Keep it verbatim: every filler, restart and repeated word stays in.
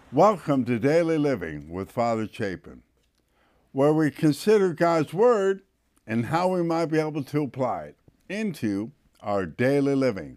Welcome to Daily Living with Father Chapin, where we consider God's Word and how we might be able to apply it into our daily living.